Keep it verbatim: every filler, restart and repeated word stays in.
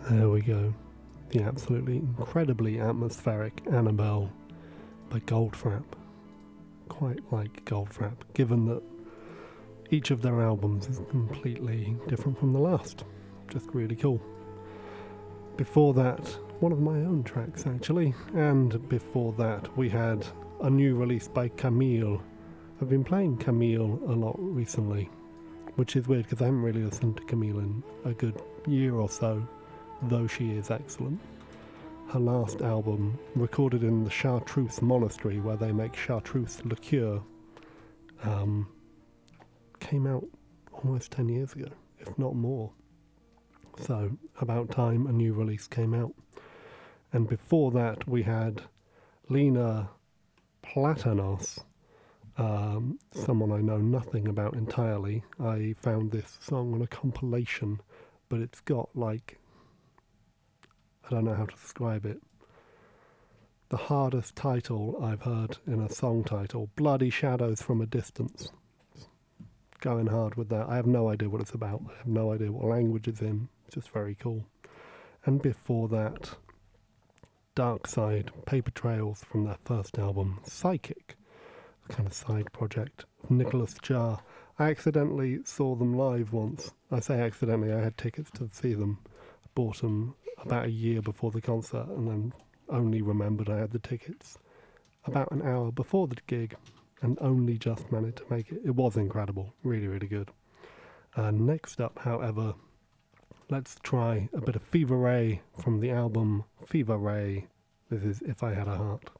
There we go. The absolutely incredibly atmospheric Annabelle by Goldfrapp. Quite like Goldfrapp, given that each of their albums is completely different from the last. Just really cool. Before that, one of my own tracks actually, and before that we had a new release by Camille. I've been playing Camille a lot recently, which is weird because I haven't really listened to Camille in a good year or so, though she is excellent. Her last album, recorded in the Chartreuse Monastery where they make Chartreuse liqueur, um, came out almost ten years ago, if not more. So, about time a new release came out. And before that we had Lena Platanos, um, someone I know nothing about entirely. I found this song on a compilation, but it's got like, I don't know how to describe it, the hardest title I've heard in a song title, Bloody Shadows from a Distance. Going hard with that. I have no idea what it's about. I have no idea what language it's in. It's just very cool. And before that, Dark Side, Paper Trails from their first album, Psychic, a kind of side project of Nicholas Jar. I accidentally saw them live once. I say accidentally, I had tickets to see them. I bought them about a year before the concert and then only remembered I had the tickets about an hour before the gig and only just managed to make it. It was incredible. Really, really good. Uh, next up, however, let's try a bit of Fever Ray from the album Fever Ray. This is If I Had a Heart.